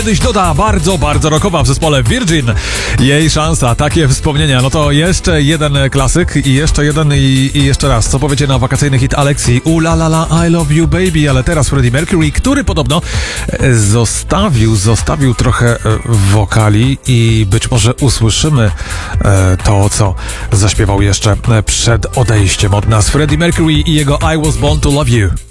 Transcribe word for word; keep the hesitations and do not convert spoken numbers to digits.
Kiedyś doda bardzo, bardzo rockowa w zespole Virgin. Jej szansa, takie wspomnienia. No to jeszcze jeden klasyk i jeszcze jeden i, i jeszcze raz. Co powiecie na wakacyjny hit Alexi? Ula la la, I love you baby, ale teraz Freddie Mercury, który podobno zostawił, zostawił trochę wokali i być może usłyszymy to, co zaśpiewał jeszcze przed odejściem od nas Freddie Mercury i jego I was born to love you.